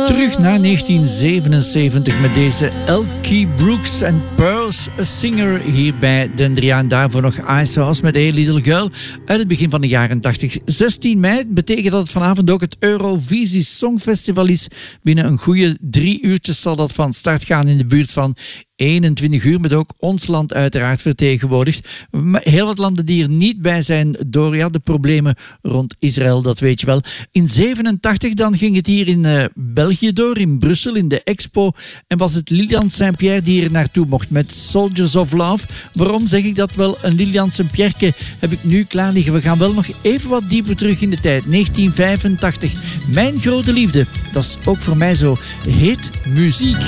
Terug naar 1977 met deze Elkie Brooks en Pearls A Singer hier bij Dendria. En daarvoor nog Ice House met Hey Little Girl uit het begin van de jaren 80. 16 mei betekent dat het vanavond ook het Eurovisie Songfestival is. Binnen een goede 3 uurtjes zal dat van start gaan in de buurt van 21 uur, met ook ons land uiteraard vertegenwoordigd. Heel wat landen die er niet bij zijn door de problemen rond Israël, dat weet je wel. In 87 dan ging het hier in België door, in Brussel, in de Expo. En was het Lilian Saint-Pierre die er naartoe mocht met Soldiers of Love. Waarom zeg ik dat wel? Een Lilian Saint-Pierre heb ik nu klaar liggen. We gaan wel nog even wat dieper terug in de tijd. 1985. Mijn grote liefde. Dat is ook voor mij zo hit muziek.